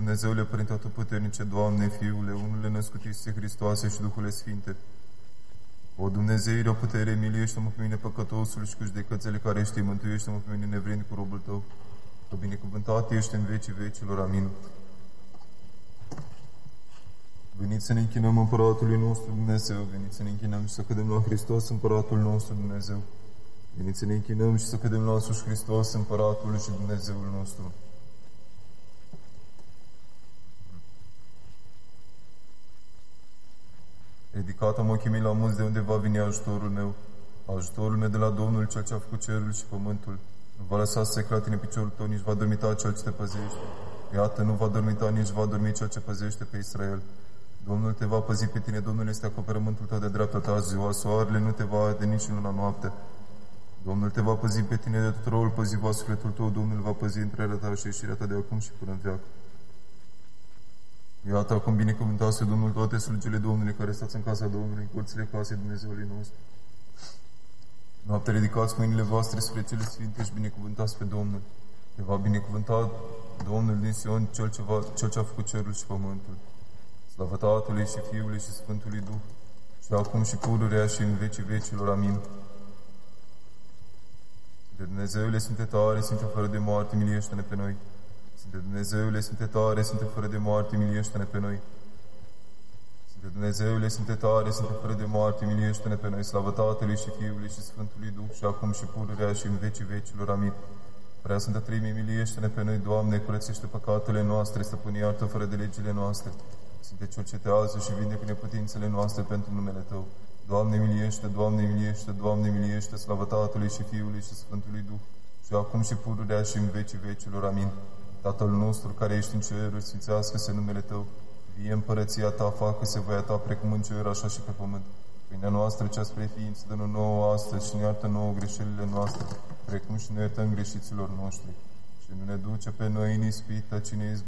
Dumnezeule Părinte Atotputernice, Doamne, Fiule, unule născut Iisuse Hristoase și Duhule Sfinte, o Dumnezeire, o putere, miliește-mă pe mine păcătosul și cu judecățile care știi, mântuiește-mă pe mine nevrednic cu robul Tău, că binecuvântat ești în vecii vecilor. Amin. Veniți să ne închinăm Împăratului nostru Dumnezeu, veniți să ne închinăm și să cădem la Hristos, Împăratul nostru Dumnezeu. Veniți să ne închinăm și să cădem la însuși Hristos, Împăratul și Dumnezeul nostru. Ridicat am ochii mei la munți, de unde va veni ajutorul meu. Ajutorul meu de la Domnul, Cel ce a făcut cerul și pământul. Nu va lăsa să se clatine piciorul tău, nici va dormita Cel ce te păzește. Iată, nu va dormita, nici va dormi Cel ce păzește pe Israel. Domnul te va păzi pe tine, Domnul este acoperământul tău de dreapta ta ziua, soarele nu te va arde nici luna noapte. Domnul te va păzi pe tine de tot răul, păzi va sufletul tău, Domnul va păzi intrarea ta și ieșirea ta de acum și până în veac. Iată acum binecuvântați Domnul toate slujile Domnului care stați în casa Domnului, în curțile casei Dumnezeului nostru. Noapte ridicați mâinile voastre spre cele sfinte și binecuvântați pe Domnul. Te va binecuvânta Domnul din Sion, Cel ce a făcut cerul și pământul. Slavă Tatălui și Fiului și Sfântului Duh, și acum și pururea și în vecii vecilor. Amin. De Dumnezeule, Sfinte tare, Sfinte fără de moarte, miliește-ne pe noi. Sfinte Dumnezeule, Sfinte tare, Sfinte fără de moarte, miliește-ne pe noi. Sfinte Dumnezeule, Sfinte tare, Sfinte fără de moarte, miliește-ne pe noi. Slavă Tatălui și Fiului și Sfântului Duh, și acum și pururea și în vecii vecilor. Amin. Prea Sfântă Treime, miliește-ne pe noi, Doamne, curățește păcatele noastre, Stăpâne, iartă fără de legile noastre. Sfinte, cercetează și vindecă neputințele noastre pentru numele Tău. Doamne, miliește, Doamne, miliește, Doamne, miliește, slavă Tatălui și Fiului și Sfântului Duh, și acum și pururea și în vecii vecilor. Amin. Tatăl nostru care ești în ceruri, sfințească-se numele Tău. Vie împărăția Ta, facă-se voia Ta, precum în cer, așa și pe pământ. Pâinea noastră, cea spre ființă, dă-ne nouă astăzi și ne iartă nouă greșelile noastre, precum și ne iertăm greșiților noștri. Și nu ne duce pe noi în ispită, ci ne